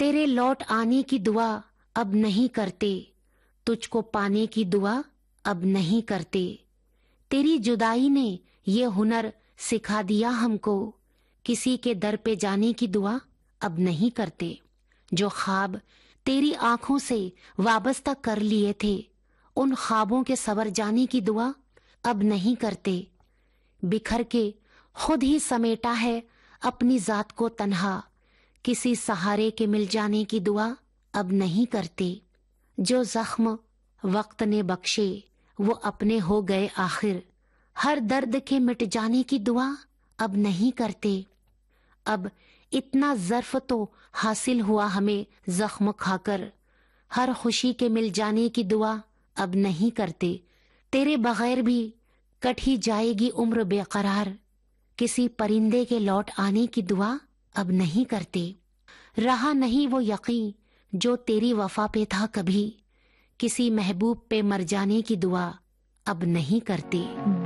تیرے لوٹ آنے کی دعا اب نہیں کرتے، تجھ کو پانے کی دعا اب نہیں کرتے۔ تیری جدائی نے یہ ہنر سکھا دیا ہم کو، کسی کے در پہ جانے کی دعا اب نہیں کرتے۔ جو خواب تیری آنکھوں سے وابستہ کر لیے تھے، ان خوابوں کے سور جانے کی دعا اب نہیں کرتے۔ بکھر کے خود ہی سمیٹا ہے اپنی ذات کو تنہا، کسی سہارے کے مل جانے کی دعا اب نہیں کرتے۔ جو زخم وقت نے بخشے وہ اپنے ہو گئے آخر، ہر درد کے مٹ جانے کی دعا اب نہیں کرتے۔ اب اتنا ظرف تو حاصل ہوا ہمیں زخم کھا کر، ہر خوشی کے مل جانے کی دعا اب نہیں کرتے۔ تیرے بغیر بھی کٹ ہی جائے گی عمر بے قرار، کسی پرندے کے لوٹ آنے کی دعا اب نہیں کرتے۔ رہا نہیں وہ یقین جو تیری وفا پہ تھا کبھی، کسی محبوب پہ مر جانے کی دعا اب نہیں کرتے۔